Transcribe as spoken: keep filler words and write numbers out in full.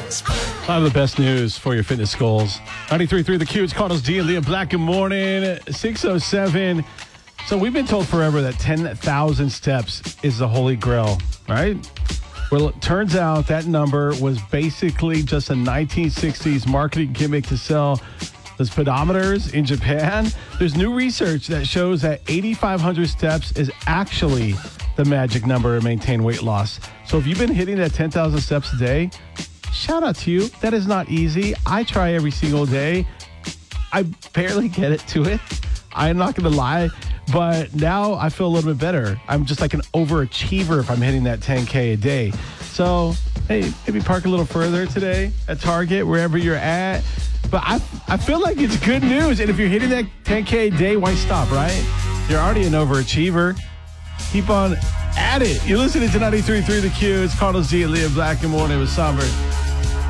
I have the best news for your fitness goals. ninety-three point three The Q, it's Cardinals D and Liam Black. Good morning. six oh seven. So we've been told forever that ten thousand steps is the holy grail, right? Well, it turns out that number was basically just a nineteen sixties marketing gimmick to sell those pedometers in Japan. There's new research that shows that eighty-five hundred steps is actually the magic number to maintain weight loss. So if you've been hitting that ten thousand steps a day, shout out to you. That is not easy. I try every single day. I barely get it to it. I'm not going to lie, but now I feel a little bit better. I'm just like an overachiever if I'm hitting that ten K a day. So, hey, maybe park a little further today at Target, wherever you're at. But I I feel like it's good news. And if you're hitting that ten K a day, why stop, right? You're already an overachiever. Keep on at it. You're listening to ninety-three point three The Q. It's Cardinals D and Liam Black. Good morning with Somber.